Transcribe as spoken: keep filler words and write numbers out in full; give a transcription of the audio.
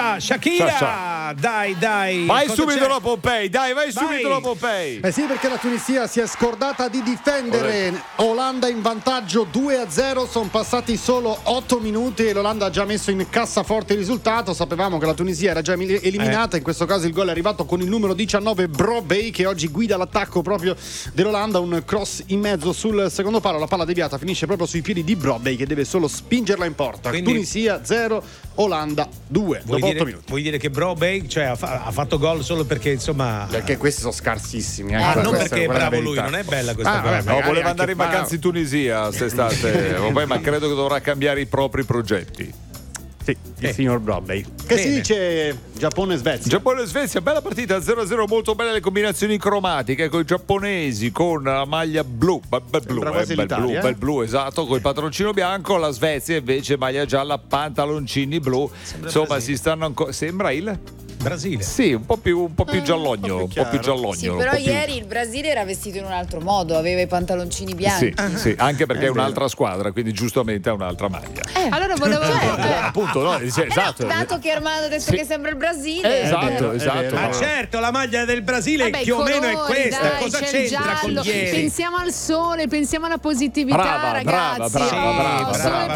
Shasha, Shakira, Shasha. dai, dai. Vai cosa subito c'è? dopo Pompei, dai, vai, Vai. subito dopo Pompei. Eh sì, perché la Tunisia si è scordata di difendere. Olanda in vantaggio due a zero, sono passati solo otto minuti e l'Olanda ha già messo in cassaforte il risultato. Sapevamo che la Tunisia era già eliminata, Eh. in questo caso il gol è arrivato con il numero diciannove Brobey, che oggi guida l'attacco proprio dell'Olanda, un cross in mezzo sul secondo palo, la palla deviata finisce proprio sui piedi di Brobey che deve solo spingerla in porta. Quindi- Tunisia zero, Olanda due, Vuoi dopo dire, otto minuti. vuoi dire che Brobey, cioè, ha, fa- ha fatto gol solo perché insomma. Perché questi sono scarsissimi. Ah, ecco, non questa perché è quella bravo verità. lui, non è bella questa Ah, cosa. vabbè, No, magari voleva anche andare in bravo. vacanze in Tunisia quest'estate, ormai, ma credo che dovrà cambiare i propri progetti. Sì, il Eh. signor Brobey. Che Bene. si dice Giappone e Svezia? Giappone e Svezia, bella partita zero a zero, molto belle le combinazioni cromatiche con i giapponesi con la maglia blu, bel, bel blu, Sembra eh, quasi bel l'Italia, blu, eh? bel blu, esatto, con il padroncino bianco, la Svezia invece maglia gialla, pantaloncini blu. Insomma, Brasile. si stanno ancora. Sembra il Brasile. sì, un po' più un po' più giallogno, un un po' po' più più chiaro. giallogno. Sì, un però po' più- ieri il Brasile era vestito in un altro modo, aveva i pantaloncini bianchi. Sì, sì, anche perché È è un'altra squadra, quindi giustamente è un'altra maglia. Allora volevo Eh, appunto, no, dice- Eh no, esatto. dato che Armando ha detto Sì. che sembra il Brasile. Eh, esatto, È vero, è esatto. vero. Ma certo, la maglia del Brasile Vabbè, più o i meno è colori, questa. dai, Cosa c'è il c'entra giallo. con ieri? Pensiamo al sole, pensiamo alla positività, Brava, brava, ragazzi. brava, Oh, brava, sole brava.